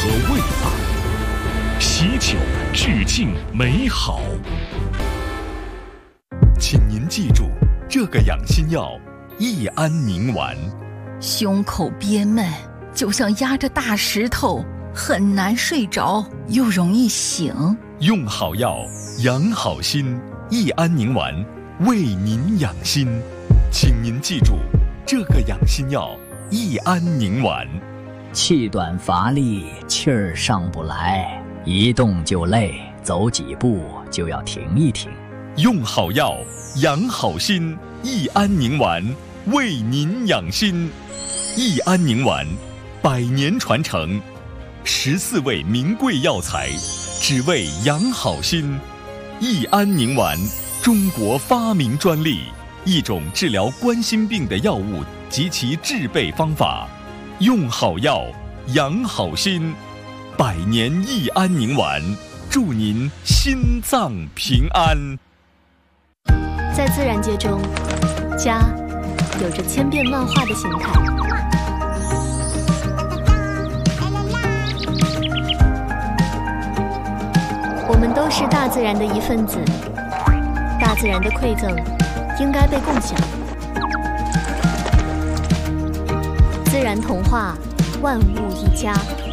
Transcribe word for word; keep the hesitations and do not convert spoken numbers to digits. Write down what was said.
和慰安，喜酒致敬美好。请您记住这个养心药益安宁丸。 胸口憋闷，就像压着大石头，很难睡着，又容易醒。 用好药，养好心，益安宁丸为您养心。请您记住这个养心药益安宁丸。 气短乏力，气儿上不来，一动就累，走几步就要停一停。 用好药，养好心，益安宁丸为您养心。益安宁丸，百年传承，十四味名贵药材，只为养好心。益安宁丸，中国发明专利，一种治疗冠心病的药物及其制备方法。用好药，养好心，百年益安宁丸，祝您心脏平安。 在自然界中，家有着千变万化的形态。我们都是大自然的一份子，大自然的馈赠应该被共享。自然童话，万物一家。